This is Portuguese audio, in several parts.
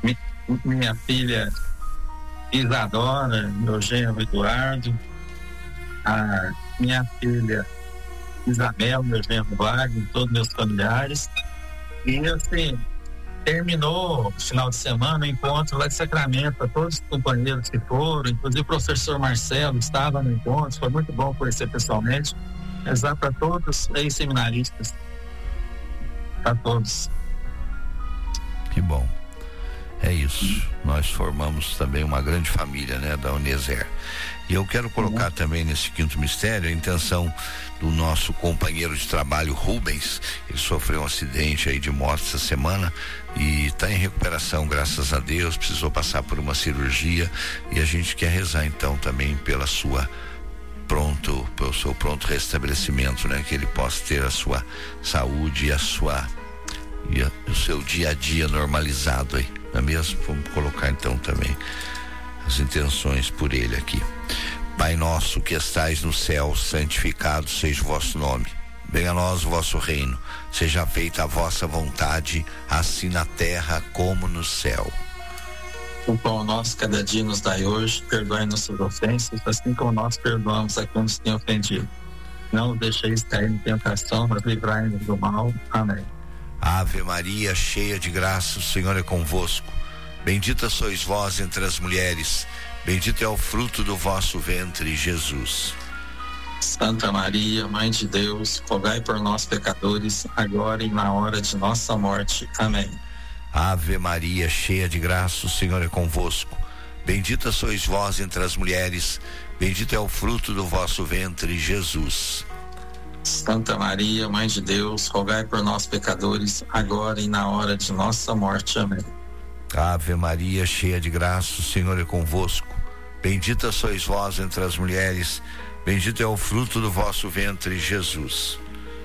Mi- Minha filha Isadora, meu genro Eduardo, a minha filha Isabel, meu genro Wagner, todos meus familiares. E assim, terminou o final de semana o encontro lá de Sacramento, para todos os companheiros que foram, inclusive o professor Marcelo estava no encontro, foi muito bom conhecer pessoalmente, rezar para todos ex-seminaristas, para todos. Que bom. É isso. Nós formamos também uma grande família, né, da Uneser. E eu quero colocar também nesse quinto mistério a intenção do nosso companheiro de trabalho Rubens. Ele sofreu um acidente aí de moto essa semana e está em recuperação, graças a Deus. Precisou passar por uma cirurgia e a gente quer rezar então também pelo seu pronto restabelecimento, né? Que ele possa ter a sua saúde e o seu dia a dia normalizado aí, não é mesmo? Vamos colocar então também as intenções por ele aqui. Pai nosso que estais no céu, santificado seja o vosso nome. Venha a nós o vosso reino. Seja feita a vossa vontade, assim na terra como no céu. O pão nosso cada dia nos dai hoje, perdoai nossas ofensas, assim como nós perdoamos a quem nos tem ofendido. Não nos deixeis cair em tentação, mas livrai-nos do mal. Amém. Ave Maria, cheia de graça, o Senhor é convosco. Bendita sois vós entre as mulheres, bendito é o fruto do vosso ventre, Jesus. Santa Maria, Mãe de Deus, rogai por nós pecadores, agora e na hora de nossa morte. Amém. Ave Maria, cheia de graça, o Senhor é convosco. Bendita sois vós entre as mulheres, bendito é o fruto do vosso ventre, Jesus. Santa Maria, Mãe de Deus, rogai por nós pecadores, agora e na hora de nossa morte. Amém. Ave Maria, cheia de graça, o Senhor é convosco. Bendita sois vós entre as mulheres, bendito é o fruto do vosso ventre, Jesus.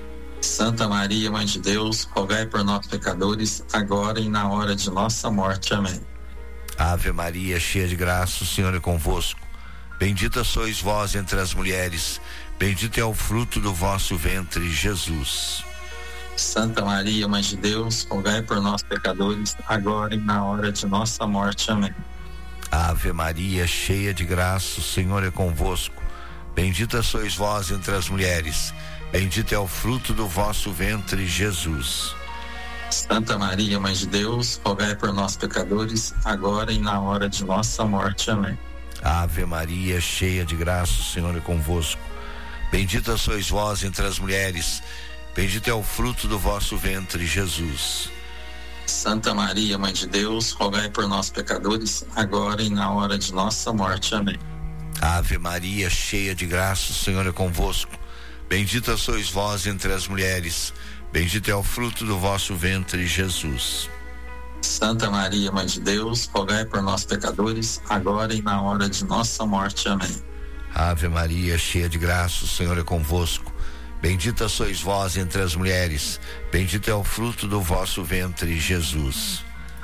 Santa Maria, Mãe de Deus, rogai por nós pecadores, agora e na hora de nossa morte. Amém. Ave Maria, cheia de graça, o Senhor é convosco. Bendita sois vós entre as mulheres, bendito é o fruto do vosso ventre, Jesus. Santa Maria, Mãe de Deus, rogai por nós pecadores, agora e na hora de nossa morte. Amém. Ave Maria, cheia de graça, o Senhor é convosco. Bendita sois vós entre as mulheres, bendito é o fruto do vosso ventre, Jesus. Santa Maria, Mãe de Deus, rogai por nós pecadores, agora e na hora de nossa morte. Amém. Ave Maria, cheia de graça, o Senhor é convosco. Bendita sois vós entre as mulheres, bendito é o fruto do vosso ventre, Jesus. Santa Maria, Mãe de Deus, rogai por nós pecadores, agora e na hora de nossa morte. Amém. Ave Maria, cheia de graça, o Senhor é convosco. Bendita sois vós entre as mulheres, bendito é o fruto do vosso ventre, Jesus. Santa Maria, Mãe de Deus, rogai por nós pecadores, agora e na hora de nossa morte. Amém. Ave Maria, cheia de graça, o Senhor é convosco. Bendita sois vós entre as mulheres, bendito é o fruto do vosso ventre, Jesus.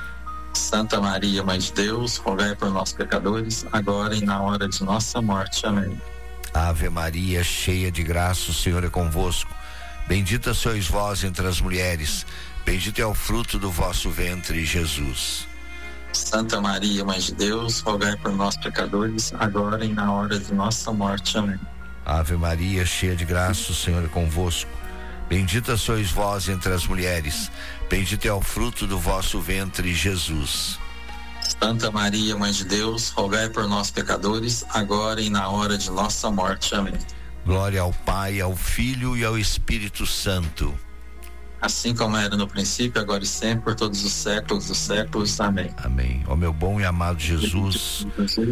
Santa Maria, Mãe de Deus, rogai por nós pecadores, agora e na hora de nossa morte. Amém. Ave Maria, cheia de graça, o Senhor é convosco. Bendita sois vós entre as mulheres, bendito é o fruto do vosso ventre, Jesus. Santa Maria, Mãe de Deus, rogai por nós pecadores, agora e na hora de nossa morte. Amém. Ave Maria, cheia de graça, o Senhor é convosco. Bendita sois vós entre as mulheres, bendito é o fruto do vosso ventre, Jesus. Santa Maria, Mãe de Deus, rogai por nós pecadores, agora e na hora de nossa morte. Amém. Glória ao Pai, ao Filho e ao Espírito Santo. Assim como era no princípio, agora e sempre, por todos os séculos dos séculos. Amém. Amém. Ó meu bom e amado Jesus,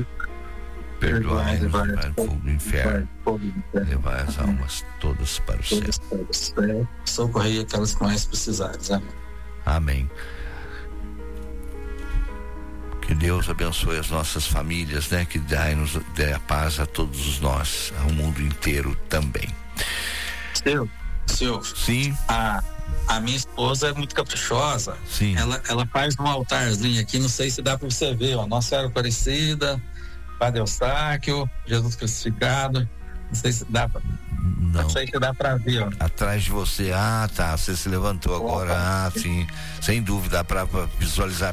perdoai-nos do fogo do inferno, levai as almas todas para o céu. Socorrei aquelas que mais precisarem. Amém. Amém. Que Deus abençoe as nossas famílias, né? Que dê a paz a todos nós, ao mundo inteiro também. Senhor. Sim. A minha esposa é muito caprichosa. Sim. Ela faz um altarzinho aqui, não sei se dá para você ver, ó. Nossa Senhora Aparecida, Padre Eustáquio, Jesus crucificado. Não sei se dá pra... Não sei se dá pra ver, ó. Atrás de você, tá, você se levantou agora. Sim, sem dúvida, dá pra visualizar